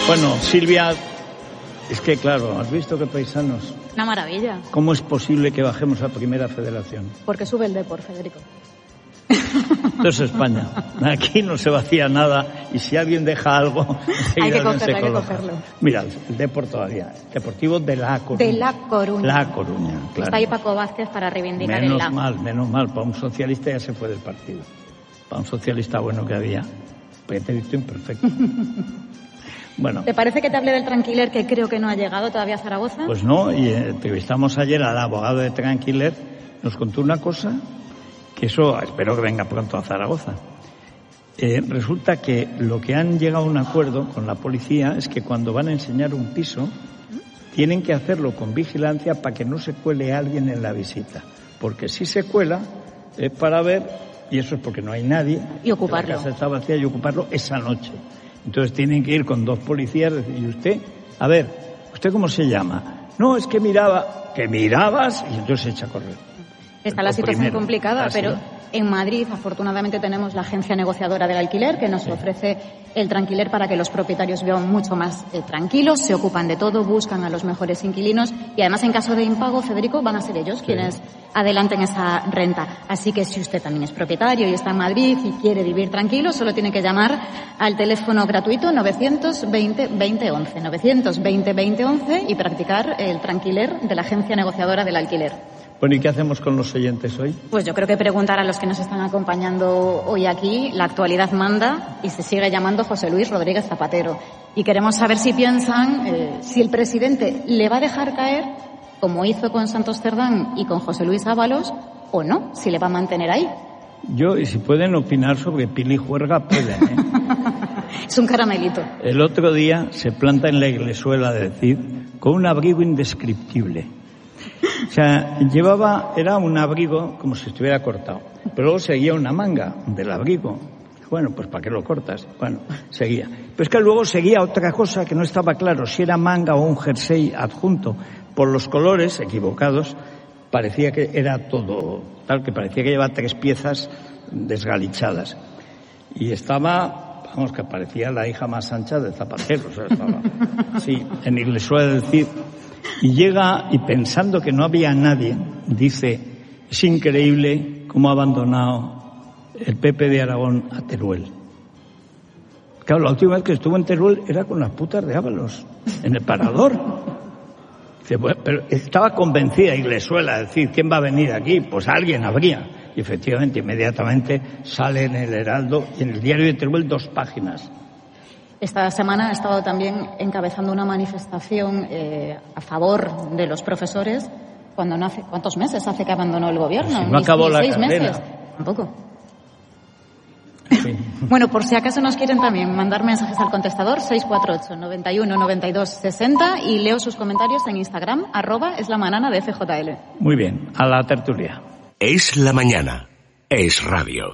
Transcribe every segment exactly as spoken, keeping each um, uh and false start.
Bueno, Silvia, es que claro, ¿has visto qué paisanos? Una maravilla. ¿Cómo es posible que bajemos a Primera Federación? Porque sube el Depor, Federico. Esto es España. Aquí no se vacía nada y si alguien deja algo, hay que cogerlo, hay que cogerlo. Mira, el Depor todavía. Deportivo de La Coruña. De La Coruña. La Coruña, claro. Está ahí Paco Vázquez para reivindicar menos el La. Menos mal, menos mal. Para un socialista ya se fue del partido. Para un socialista bueno que había. Pues te he visto imperfecto. Bueno. ¿Te parece que te hable del Tranquiler que creo que no ha llegado todavía a Zaragoza? Pues no, y entrevistamos ayer al abogado de Tranquiler. Nos contó una cosa que eso espero que venga pronto a Zaragoza. Eh, resulta que lo que han llegado a un acuerdo con la policía es que cuando van a enseñar un piso tienen que hacerlo con vigilancia para que no se cuele alguien en la visita. Porque si se cuela es para ver, y eso es porque no hay nadie, y ocuparlo. La casa está vacía y ocuparlo esa noche. Entonces tienen que ir con dos policías y usted, a ver, ¿usted cómo se llama? No, es que miraba, que mirabas y entonces se echa a correr. Está la situación primero, complicada, casi, pero en Madrid afortunadamente tenemos la agencia negociadora del alquiler que nos sí. ofrece el Tranquiler para que los propietarios vivan mucho más eh, tranquilos, se ocupan de todo, buscan a los mejores inquilinos y además en caso de impago, Federico, van a ser ellos sí. quienes adelanten esa renta. Así que si usted también es propietario y está en Madrid y quiere vivir tranquilo, solo tiene que llamar al teléfono gratuito novecientos veinte veinte once, novecientos veinte veinte once y practicar el Tranquiler de la agencia negociadora del alquiler. Bueno, ¿y qué hacemos con los oyentes hoy? Pues yo creo que preguntar a los que nos están acompañando hoy aquí, la actualidad manda y se sigue llamando José Luis Rodríguez Zapatero. Y queremos saber si piensan eh, si el presidente le va a dejar caer, como hizo con Santos Cerdán y con José Luis Ábalos, o no, si le va a mantener ahí. Yo, y si pueden opinar sobre Pili Juerga, pueden, ¿eh? Es un caramelito. El otro día se planta en la iglesuela de decir, con un abrigo indescriptible. O sea, llevaba, era un abrigo como si estuviera cortado, pero luego seguía una manga del abrigo. Bueno, pues ¿para qué lo cortas? Bueno, seguía. Pero es que luego seguía otra cosa que no estaba claro, si era manga o un jersey adjunto. Por los colores equivocados, parecía que era todo tal, que parecía que llevaba tres piezas desgalichadas. Y estaba, vamos, que parecía la hija más ancha de Zapatero. O sea, estaba así, en iglesuela de decir. Y llega, y pensando que no había nadie, dice, es increíble cómo ha abandonado el P P de Aragón a Teruel. Claro, la última vez que estuvo en Teruel era con las putas de Ábalos, en el Parador. Dice, bueno, pero estaba convencida Iglesuela, de decir, ¿quién va a venir aquí? Pues alguien habría. Y efectivamente, inmediatamente sale en el Heraldo y en el diario de Teruel dos páginas. Esta semana ha estado también encabezando una manifestación eh, a favor de los profesores cuando no hace ¿cuántos meses hace que abandonó el gobierno? Si no ni, acabó ni la seis carrera. meses. Tampoco. Sí. Bueno, por si acaso nos quieren también mandar mensajes al contestador seis cuatro ocho, noventa y uno, noventa y dos, sesenta y leo sus comentarios en Instagram, arroba es la manana de F J L. Muy bien, a la tertulia. Es la mañana, es radio.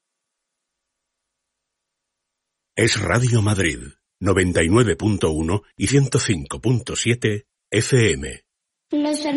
Es Radio Madrid, noventa y nueve punto uno y ciento cinco punto siete F M.